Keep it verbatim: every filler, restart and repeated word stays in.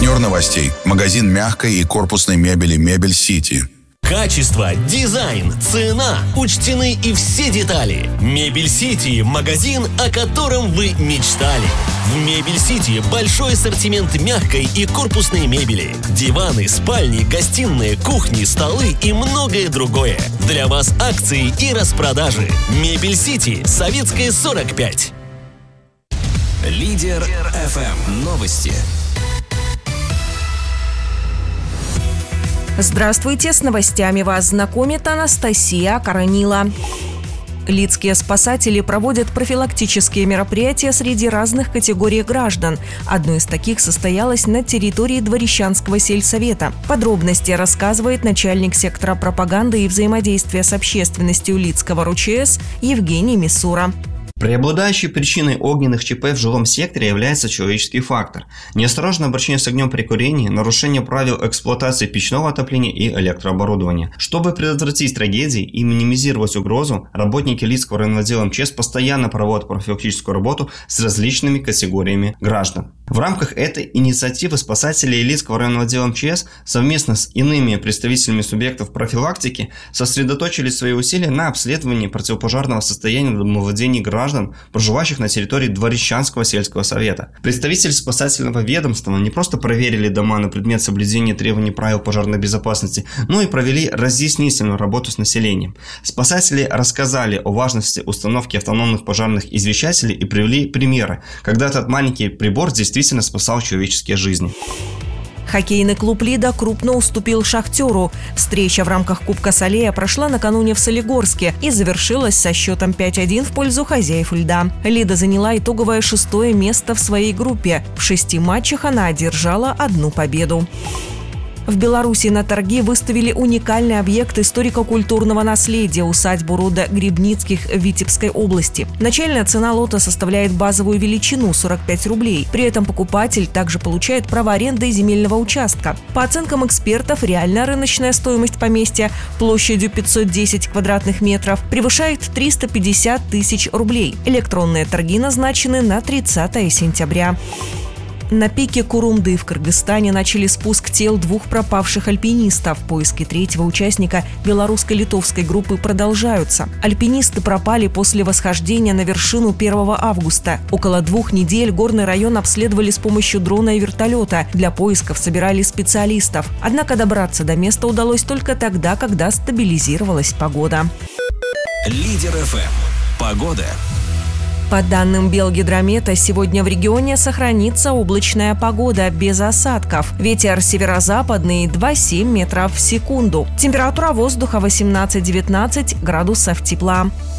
Партнер новостей – магазин мягкой и корпусной мебели «Мебель Сити». Качество, дизайн, цена – учтены и все детали. «Мебель Сити» – магазин, о котором вы мечтали. В «Мебель Сити» большой ассортимент мягкой и корпусной мебели. Диваны, спальни, гостиные, кухни, столы и многое другое. Для вас акции и распродажи. «Мебель Сити», Советская, сорок пять. Лидер эф эм. Новости. Здравствуйте, с новостями вас знакомит Анастасия Коронила. Лидские спасатели проводят профилактические мероприятия среди разных категорий граждан. Одно из таких состоялось на территории Дворищанского сельсовета. Подробности рассказывает начальник сектора пропаганды и взаимодействия с общественностью Лидского РУЧС Евгений Мисура. Преобладающей причиной огненных ЧП в жилом секторе является человеческий фактор. Неосторожное обращение с огнем при курении, нарушение правил эксплуатации печного отопления и электрооборудования. Чтобы предотвратить трагедии и минимизировать угрозу, работники Лидского районного отдела МЧС постоянно проводят профилактическую работу с различными категориями граждан. В рамках этой инициативы спасатели Лидского районного отдела МЧС совместно с иными представителями субъектов профилактики сосредоточили свои усилия на обследовании противопожарного состояния домовладений граждан, проживающих на территории Дворищанского сельского совета. Представители спасательного ведомства не просто проверили дома на предмет соблюдения требований правил пожарной безопасности, но и провели разъяснительную работу с населением. Спасатели рассказали о важности установки автономных пожарных извещателей и привели примеры, когда этот маленький прибор действительно спасал человеческие жизни. Хоккейный клуб «Лида» крупно уступил «Шахтеру». Встреча в рамках Кубка Салея прошла накануне в Солигорске и завершилась со счетом пять один в пользу хозяев «Льда». «Лида» заняла итоговое шестое место в своей группе. В шести матчах она одержала одну победу. В Беларуси на торги выставили уникальный объект историко-культурного наследия – усадьбу рода Грибницких в Витебской области. Начальная цена лота составляет базовую величину – сорок пять рублей. При этом покупатель также получает право аренды земельного участка. По оценкам экспертов, реальная рыночная стоимость поместья площадью пятьсот десять квадратных метров превышает триста пятьдесят тысяч рублей. Электронные торги назначены на тридцатое сентября. На пике Курумды в Кыргызстане начали спуск тел двух пропавших альпинистов. Поиски третьего участника белорусско-литовской группы продолжаются. Альпинисты пропали после восхождения на вершину первого августа. Около двух недель горный район обследовали с помощью дрона и вертолета. Для поисков собирали специалистов. Однако добраться до места удалось только тогда, когда стабилизировалась погода. Лидер эф эм. Погода. По данным Белгидромета, сегодня в регионе сохранится облачная погода без осадков. Ветер северо-западный два-семь метров в секунду. Температура воздуха восемнадцать-девятнадцать градусов тепла.